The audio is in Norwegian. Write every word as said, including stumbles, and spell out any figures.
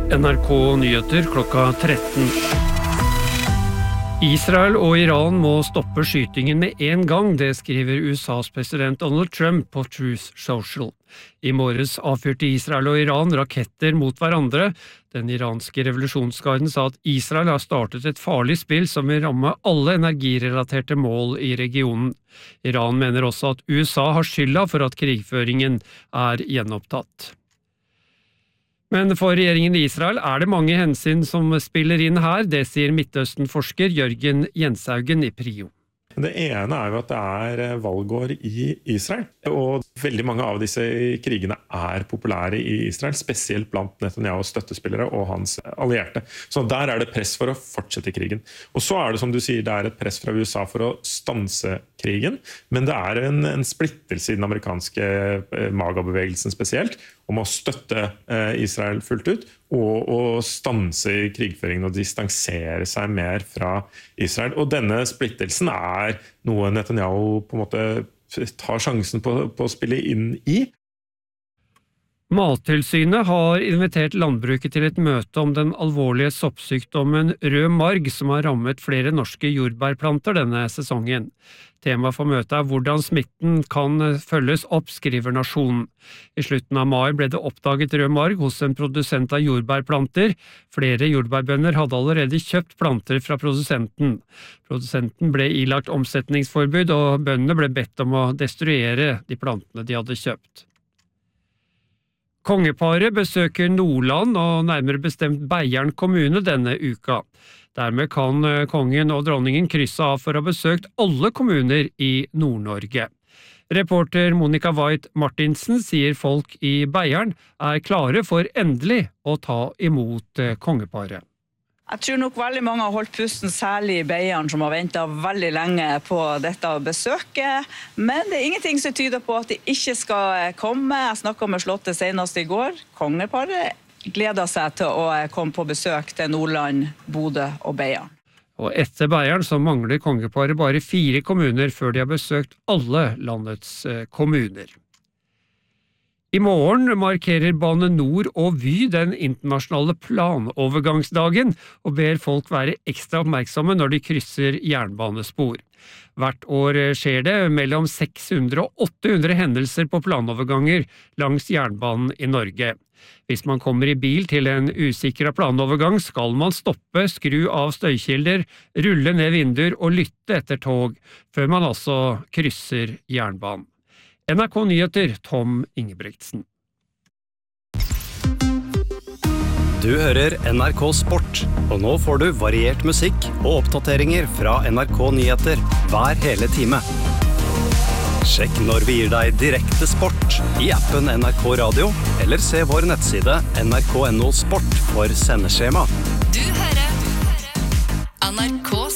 N R K Nyheter klokka tretten. Israel og Iran må stoppe skytingen med en gang, det skriver U S A's president Donald Trump på Truth Social. I morges avfyrte Israel og Iran raketter mot hverandre. Den iranske revolusjonsgarden sa at Israel har startet et farlig spill som vil ramme alle energirelaterte mål i regionen. Iran mener også at U S A har skylda for at krigføringen er gjenopptatt. Men for regjeringen i Israel er det mange hensyn som spiller inn her, det sier Midtøsten-forsker Jørgen Jenshaugen i Prio. Det ene er jo at det er valgår i Israel, og veldig mange av disse krigene er populære i Israel, spesielt blant Netanyahus støttespillere og hans allierte. Så der er det press for å fortsette krigen. Og så er det som du sier, det er et press fra U S A for å stanse krigen, men det er en, en splittelse i den amerikanske MAGA-bevegelsen spesielt, om å støtte Israel fullt ut, og å stanse krigføringen og distansere seg mer fra Israel. Og denne splittelsen er noe Netanyahu på en måte tar sjansen på, på å spille inn i. Mattilsynet har invitert landbruket til et møte om den alvorlige soppsykdommen rød marg som har rammet flere norske jordbærplanter denne sesongen. Tema for møtet er hvordan smitten kan følges opp, skriver Nasjonen. I slutten av mai ble det oppdaget rød marg hos en produsent av jordbærplanter. Flere jordbærbønder hadde allerede kjøpt planter fra produsenten. Produsenten ble ilagt omsetningsforbud, og bøndene ble bedt om å destruere de plantene de hadde kjøpt. Kongeparet besøker Nordland og nærmere bestemt Beiarn kommune denne uka. Dermed kan kongen og dronningen krysse av for å ha besøkt alle kommuner i Nord-Norge. Reporter Monica White Martinsen sier folk i Beiarn er klare for endelig å ta imot kongeparet. Jeg tror nok veldig mange har holdt pusten, særlig i Beiarn, som har ventet veldig lenge på dette besøket. Men det er ingenting som tyder på at de ikke skal komme. Jeg snakket med Slottet senest i går. Kongeparet gleder seg til å komme på besøk til Nordland, Bodø og Beiarn. Og etter Beiarn så mangler kongeparet bare fire kommuner før de har besøkt alle landets kommuner. I morgen markerer Bane Nor og Vy den internasjonale planovergangsdagen og ber folk være ekstra oppmerksomme når de krysser jernbanespor. Hvert år skjer det mellom seks hundre og åtte hundre hendelser på planoverganger langs jernbanen i Norge. Hvis man kommer i bil til en usikret planovergang, skal man stoppe, skru av støykilder, rulle ned vinduer og lytte etter tog, før man altså krysser jernbanen. N R K Nyheter, Tom Ingebrigtsen. Du hører N R K Sport, og nå får du variert musikk og oppdateringer fra N R K Nyheter hver hele time. Sjekk når vi gir deg direkte sport i appen N R K Radio, eller se vår nettside N R K punktum no sport for sendeskjema. Du hører N R K